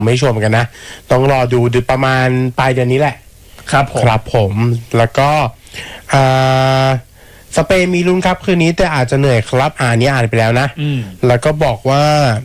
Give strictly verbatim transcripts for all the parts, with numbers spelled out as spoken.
ไม่ชัวร์เหมือนกันนะต้องรอดูดูประมาณปลายเดือนนี้แหละครับผมครับผมแล้วก็สเปนมีลุ้นครับคืนนี้แต่อาจจะเหนื่อยครับอ่านนี้อ่านไปแล้วนะแล้วก็บอกว่า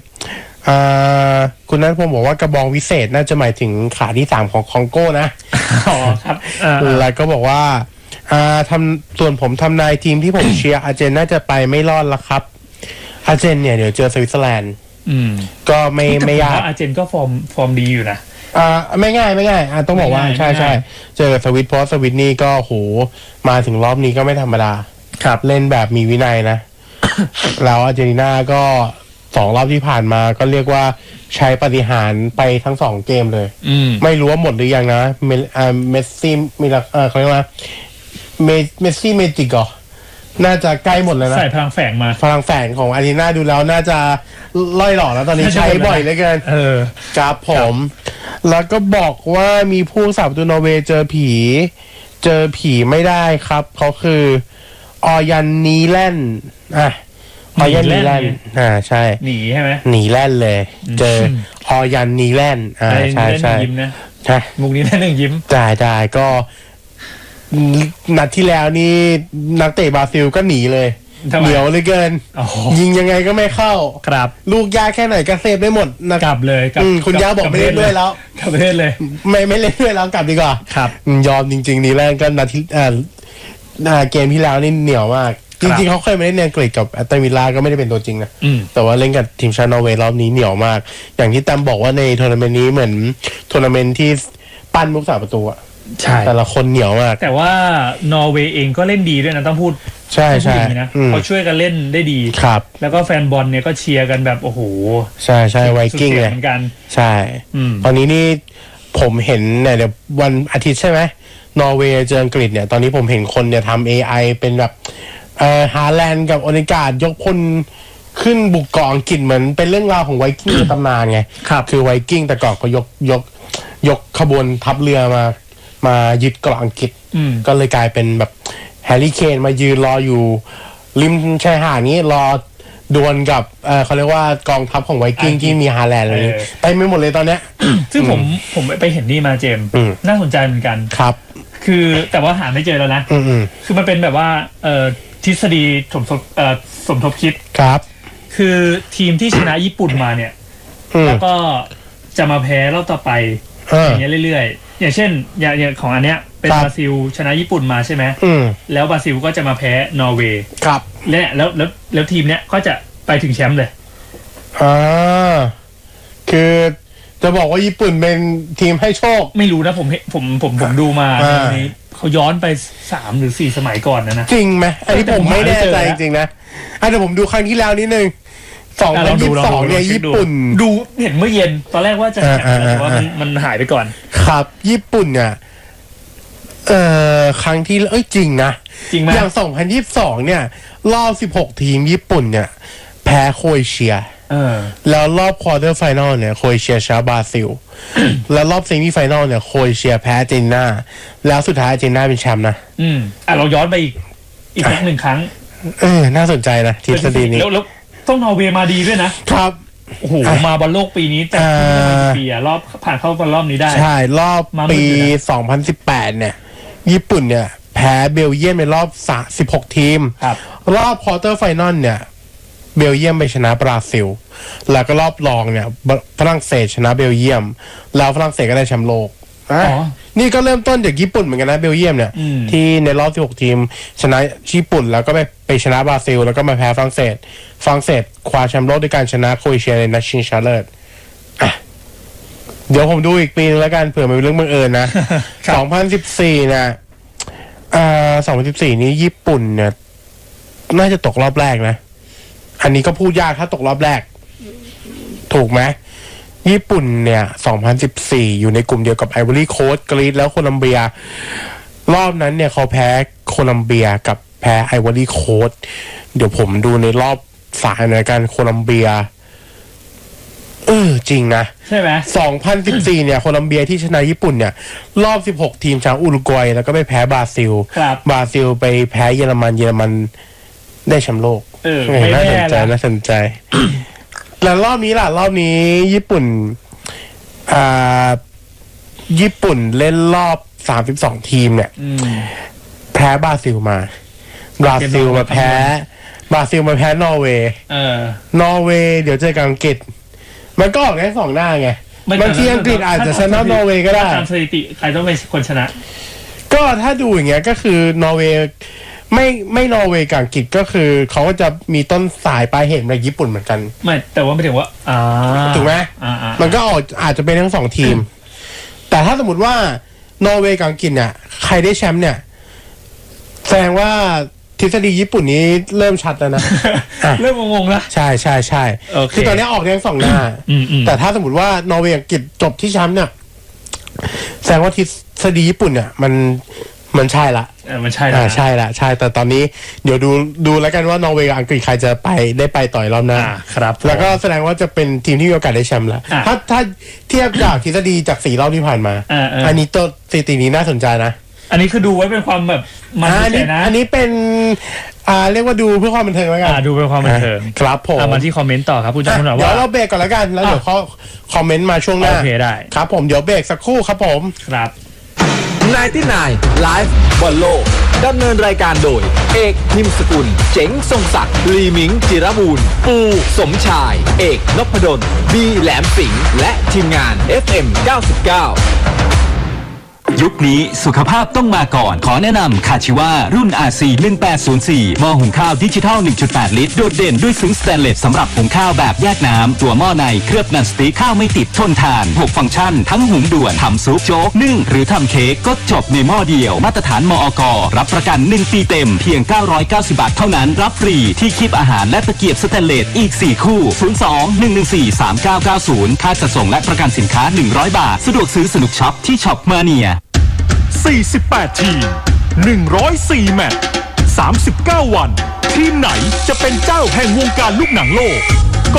คุณนัทพงศ์บอกว่ากระบองวิเศษน่าจะหมายถึงขาที่สามของคองโก้นะอ๋อครับแล้วก็บอกว่าทำส่วนผมทำนายทีมที่ผมเชียร์อาร์เจนน่าจะไปไม่รอดละครับอาร์เจนเนี่ยเดี๋ยวเจอสวิตเซอร์แลนด์ก็ไม่ไม่ยากอาร์เจนก็ฟอร์มฟอร์มดีอยู่นะอ่าไม่ง่ายไม่ง่ายอ่าต้องบอกว่าใช่ใช่เจอสวิตเพราะสวิตนี่ก็โหมาถึงรอบนี้ก็ไม่ธรรมดาครับเล่นแบบมีวินัยนะ แล้วอาร์เจนตินาก็สองรอบที่ผ่านมาก็เรียกว่าใช้ปฏิหารไปทั้งสองเกมเลยไม่รู้ว่าหมดหรือยังนะเมอ่าเมสซี่มีละเออเขาเรียกว่าเมเมสซี่เมจิกเหรอน่าจะใกล้หมดแล้วนะใส่พลังแฝงมาพลังแฝงของอาร์เจนตินาดูแล้วน่าจะล่อยหล่อแล้วตอนนี้ใช้บ่อยเหลือเกินเออครับผมแล้วก็บอกว่ามีผู้สาประตูนอร์เวย์เจอผีเจอผีไม่ได้ครับเขาคือออยันนีแลนด์อ่ะออยันนีแลนด์อ่าใช่หนีใช่ไหมหนีแลนด์เลยเจอออยันนีแลนด์อ่าใช่ใช่ยิ้มนะใช่มุกนี้นั่นเองยิ้มจ่ายจ่ายก็นัดที่แล้วนี่นักเตะบราซิลก็หนีเลยเหนียวเลยเกินยิงยังไงก็ไม่เข้าครับลูกยากแค่ไหนก็เซฟได้หมดนะกลับเลยคุณย่าบอกไม่เล่นด้วยแล้วกลับประเทศเลยไม่ไม่เล่นด้วยแล้วกลับดีกว่าครับยอมจริงๆนี่แรกก็นัดที่อ่าเกมที่แล้วนี่เหนียวมากจริงๆเขาเคยมาเล่นในอังกฤษกับแอตเลติโกวิลล่าก็ไม่ได้เป็นตัวจริงนะแต่ว่าเล่นกับทีมชาตินอร์เวย์รอบนี้เหนียวมากอย่างที่แต้มบอกว่าในทัวร์นาเมนต์นี้เหมือนทัวร์นาเมนต์ที่ปั้นมุกสาประตูอะใช่แต่ละคนเหนียวมากแต่ว่านอร์เวย์เองก็เล่นดีด้วยนะต้องพูดใช่ใช่นะเขาช่วยกันเล่นได้ดีครับแล้วก็แฟนบอลเนี่ยก็เชียร์กันแบบโอ้โหใช่ใช่ไวกิ้งเลยเหมือนกันใช่ตอนนี้นี่ผมเห็นเนี่ยเดี๋ยววันอาทิตย์ใช่ไหมนอร์เวย์เจออังกฤษเนี่ยตอนนี้ผมเห็นคนเนี่ยทำ เอ ไอ เป็นแบบเอ่อฮาแลนด์กับโอนิกาดยกพลขึ้นบุกเกาะอังกฤษเหมือนเป็นเรื่องราวของไวกิ้งในตำนานไงครับคือไวกิ้งแต่ก่อนเขายกยกยกขบวนทัพเรือมามายึดเกาะอังกฤษก็เลยกลายเป็นแบบแฮร์รี่เคนมายืนรออยู่ริมชายหาดนี้รอดวลกับเอ่อเขาเรียกว่ากองทัพของไวกิ้งที่มีฮาแลนด์อะไรนี้ไปไม่หมดเลยตอนเนี้ยซึ่งผมผมไปเห็นนี่มาเจมน่าสนใจเหมือนกันครับคือแต่ว่าหาไม่เจอแล้วนะคือมันเป็นแบบว่าเอ่อทฤษฎีสมทบเอ่อสมทบคิดครับคือทีมที่ชนะญี่ปุ่นมาเนี่ยแล้วก็จะมาแพ้รอบต่อไปอย่างเงี้ยเรื่อยๆอย่างเช่นอย่างของอันเนี้ยเป็นบราซิลชนะญี่ปุ่นมาใช่ไหมแล้วบราซิลก็จะมาแพ้นอร์เวย์ครับและแล้วแล้วแล้วทีมเนี้ยก็จะไปถึงแชมป์เลยอ่าคือจะบอกว่าญี่ปุ่นเป็นทีมให้โชคไม่รู้นะผมผมผมผมดูมาในนี้เขาย้อนไปสามหรือสี่สมัยก่อนนะนะจริงไหมอันนี้ผมไม่แน่ใจจริงๆนะอ่ะเดี๋ยวผมดูครั้งที่แล้วนิดนึงสองพันยี่สิบสองเนี่ยญี่ปุ่นดูเห็นเมื่อเย็นตอนแรกว่าจะแข่งแต่ว่ามันมันหายไปก่อนครับญี่ปุ่นเนี่ยเอ่อครั้งที่เอ้ยจริงนะจริงไหมอย่างสองพันยี่สิบสองเนี่ยรอบสิบหกทีมญี่ปุ่นเนี่ยแพ้โครเอเชียแล้วรอบควอเตอร์ไฟนอลเนี่ยโครเอเชียชนะบราซิลแล้วรอบเซมิไฟนอลเนี่ยโครเอเชียแพ้อาร์เจนตินาแล้วสุดท้ายอาร์เจนตินาเป็นแชมป์นะอืมอ่ะเราย้อนไปอีกอีกสักหนึ่งครั้งเออน่าสนใจนะทฤษฎีนี้แล้วต้องนอร์เวย์มาดีด้วยนะครับโอ้โหมาบอลโลกปีนี้แต่ปีอะรอบผ่านเข้าบอลรอบนี้ได้ใช่รอบปีสองพันสิบแปดเนี่ยญี่ปุ่นเนี่ยแพ้เบลเยียมในรอบสิบหกทีมรอบควอเตอร์ไฟนอลเนี่ยเบลเยียมไปชนะบราซิลแล้วก็รอบรองเนี่ยฝรั่งเศสชนะเบลเยียมแล้วฝรั่งเศสก็ได้แชมป์โลกอ๋อนี่ก็เริ่มต้นจากญี่ปุ่นเหมือนกันนะเบลเยียมเนี่ยที่ในรอบสิบหกทีมชนะญี่ปุ่นแล้วก็ไปไปชนะบราซิลแล้วก็มาแพ้ฝรั่งเศสฝรั่งเศสคว้าแชมป์โลกด้วยการชนะโครเอเชียในนัดชิงชนะเลิศอ่ะเดี๋ยวผมดูอีกปีนึงแล้วกันเผื่อมันเป็นเรื่องบังเอิญนะ สองพันสิบสี่นะอ่าสองพันสิบสี่นี้ญี่ปุ่นเนี่ยน่าจะตกรอบแรกนะอันนี้ก็พูดยากถ้าตกรอบแรกถูกไหมญี่ปุ่นเนี่ยสองพันสิบสี่อยู่ในกลุ่มเดียวกับไอวอรี่โคสต์กรีซแล้วโคลัมเบียรอบนั้นเนี่ยเขาแพ้โคลัมเบียกับแพ้ไอวอรี่โคสต์เดี๋ยวผมดูในรอบสายในการโคลัมเบียเออจริงนะใช่ไหมสองพันสิบสี่เนี่ยโคลัมเบียที่ชนะญี่ปุ่นเนี่ยรอบสิบหกทีมชนะอุรุกวัยแล้วก็ไปแพ้บราซิลบราซิลไปแพ้เยอรมันเยอรมันได้แชมป์โลกเออน่าสนใจน่าสนใจแล้วรอบนี้ล่ะรอบนี้ญี่ปุ่นอ่าญี่ปุ่นเล่นรอบสามสิบสองทีมเนี่ยแพ้บราซิลมาบราซิลมาแพ้บราซิลมาแพ้นอร์เวย์นอร์เวย์เดี๋ยวเจอกับอังกฤษมันก็ออกได้สองหน้าไงบางทีอังกฤษอาจจะชนะนอร์เวย์ก็ได้ตามสถิติใครต้องเป็นคนชนะก็ถ้าดูอย่างเงี้ยก็คือนอร์เวย์ไม่ไม่นอร์เวย์กับอังกฤษก็คือเขาก็จะมีต้นสายปลายเหตุในญี่ปุ่นเหมือนกันไม่แต่ว่าไม่ถึงว่าอ่าถูกไหมมันก็ออกอาจจะเป็นทั้งสองทีมแต่ถ้าสมมติว่านอร์เวย์กับอังกฤษเนี่ยใครได้แชมป์เนี่ยแสดงว่าทฤษฎีญี่ปุ่นนี้เริ่มชัดแล้วนะเริ่มงงๆแล้วใช่ใช่ใช่คือตอนนี้ออกทั้งสองหน้าแต่ถ้าสมมติว่านอร์เวย์อังกฤษจบที่แชมป์เนี่ยแสดงว่าทฤษฎีญี่ปุ่นเนี่ยมันมันใช่ละมันใช่ละใช่ละใช่แต่ตอนนี้เดี๋ยวดูดูแล้วกันว่านอร์เวย์กับอังกฤษใครจะไปได้ไปต่อยรอบหน้าครับแล้วก็แสดงว่าจะเป็นทีมที่มีโอกาสได้แชมป์แล้วถ้าถ้าเทียบจากทฤษฎีจากสี่รอบที่ผ่านมาอันนี้ตัวสถิตินี้น่าสนใจนะอันนี้คือดูไว้เป็นความแบบมันใจนะอันนี้เป็นอ่าเรียกว่าดูเพื่อความบันเทิงแล้วกันดูเพื่อความบันเทิงครับผมมาที่คอมเมนต์ต่อครับคุณจักรพลว่าเดี๋ยวเราเบรกก่อนแล้วกันแล้วเดี๋ยวเขาคอมเมนต์มาช่วงหน้าโอเคได้ครับผมเดี๋ยวเบรกสักครู่ครับผมครับนายที่นายไลฟ์บอลโลกดำเนินรายการโดยเอกนิมสกุลเจ๋งทรงศักดิ์ลีมิงจิรบูรณ์ปูสมชายเอกนพดลบีแหลมสิงห์และทีมงาน เอฟ เอ็ม เก้าสิบเก้ายุคนี้สุขภาพต้องมาก่อนขอแนะนำคาชิวารุ่น อาร์ ซี หนึ่งแปดศูนย์สี่ หม้อหุงข้าวดิจิทัล หนึ่งจุดแปด ลิตรโดดเด่นด้วยซึ้งสแตนเลสสำหรับหุงข้าวแบบแยกน้ำตัวหม้อในเคลือบนันสติ๊กข้าวไม่ติดทนทานหกฟังก์ชันทั้งหุงด่วนทำซุปโจ๊กนึ่งหรือทำเค้กก็จบในหม้อเดียวมาตรฐานมอก.รับประกันหนึ่งปีเต็มเพียงเก้าร้อยเก้าสิบบาทเท่านั้นรับฟรีที่คีบอาหารและตะเกียบสแตนเลสอีกสี่คู่ศูนย์ สอง หนึ่ง หนึ่ง สี่ สาม เก้า เก้า ศูนย์ค่าจัดส่งและประกันสินค้าหนึ่งร้อยบาทสะดวกซื้อสนุกช็อปที่ช็อปมาเนียสี่สิบแปดทีมหนึ่งร้อยสี่แมตช์สามสิบเก้าวันทีมไหนจะเป็นเจ้าแห่งวงการลูกหนังโลก